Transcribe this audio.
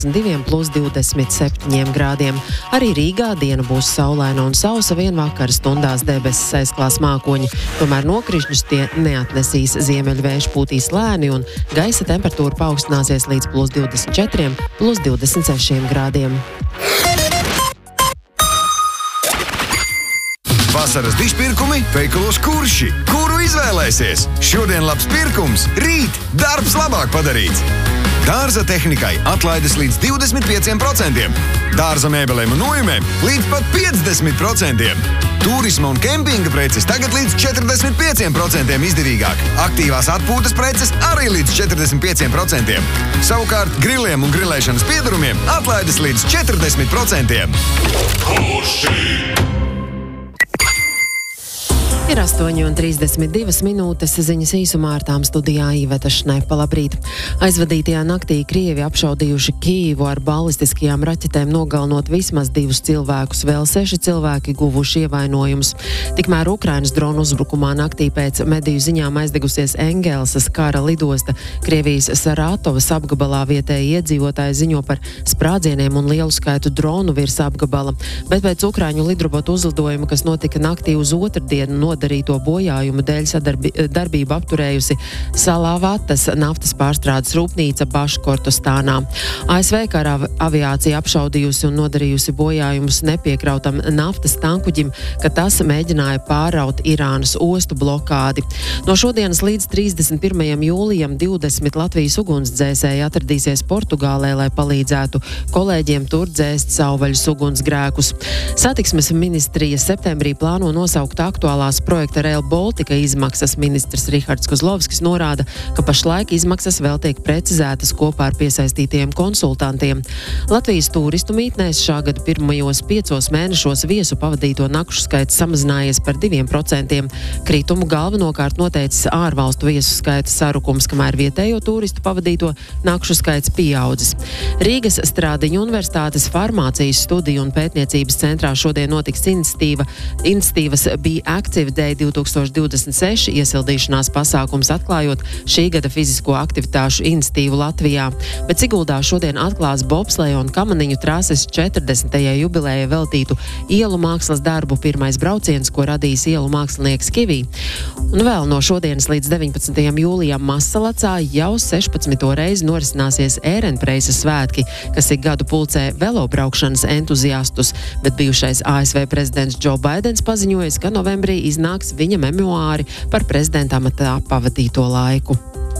plus 27 grādiem. Arī Rīgā diena būs saulaina un sausa, vien vakara stundās debesis aizklās mākoņi. Tomēr nokrišņus tie neatnesīs. Ziemeļvējš pūtīs lēni un gaisa temperatūra paaugstināsies līdz plus 24, plus 26 grādiem. Vasaras dišpirkumi veikalos Kurši. Kuru izvēlēsies? Šodien labs pirkums, rīt darbs labāk padarīts. Dārza tehnikai atlaides līdz 25%, dārza mēbelēm un nojumēm līdz pat 50%. Turisma un kempinga preces tagad līdz 45% izdevīgāk. Aktīvās atpūtas preces arī līdz 45%. Savukārt griliem un grilēšanas piedarumiem atlaides līdz 40%. Ir 8:32 minūtes, ziņas īsumā ar tām studijā Iveta Šnepa. Labrīt. Aizvadītajā naktī Krievi apšaudījuši Kijivu ar balistiskajām raķetēm, nogalinot vismaz 2 cilvēkus, vēl 6 cilvēki guvuši ievainojumus. Tikmēr Ukrainas dronu uzbrukumā naktī pēc mediju ziņām aizdegusies Engelsas kara lidosta. Krievijas Sarātovas apgabalā vietēji iedzīvotāji ziņo par sprādzieniem un lielu skaitu dronu virs apgabala, bet pēc Ukraiņu lidrobotu uzlidojuma, kas notika naktī uz otrdienu, darīto bojājumu dēļ darbību apturējusi Salavatas naftas pārstrādes rūpnīca Baškortostānā. ASV kara aviācija apšaudījusi un nodarījusi bojājumus nepiekrautam naftas tankuģim, ka tas mēģināja pāraut Irānas ostu blokādi. No šodienas līdz 31. jūlijam 20 Latvijas ugunsdzēsēji atradīsies Portugālē, lai palīdzētu kolēģiem tur dzēst savvaļas ugunsgrēkus. Satiksmes ministrija septembrī plāno nosaukt aktuālās projekta Rail Baltica izmaksas. Ministrs Rihards Kozlovskis norāda, ka pašlaik izmaksas vēl tiek precizētas kopā ar piesaistītiem konsultantiem. Latvijas turistu mītnēs šā gada pirmajos 5 mēnešos viesu pavadīto nakšu skaits samazinājies par 2%. Kritumu galvenokārt noteicis ārvalstu viesu skaita sarukums, kamēr vietējo turistu pavadīto nakšu skaits pieaudzis. Rīgas Stradiņu universitātes farmācijas studiju un pētniecības centrā šodien notiks iniciatīvas Be Active Day 2026 iesildīšanās pasākums, atklājot šī gada fizisko aktivitāšu iniciatīvu Latvijā. Bet Siguldā šodien atklās bobsleja un kamaniņu trases 40. jubilejai veltītu ielu mākslas darbu pirmais brauciens, ko radīs ielu mākslinieks Kivī. Un vēl no šodienas līdz 19. jūlijam Masalacā jau 16. reizi norisināsies ērenpreisa svētki, kas ik gadu pulcē velobraukšanas entuziastus, bet bijušais ASV prezidents Joe Baidens paziņojis, ka novembrī iznāks viņa memoāri par prezidenta amatā pavadīto laiku.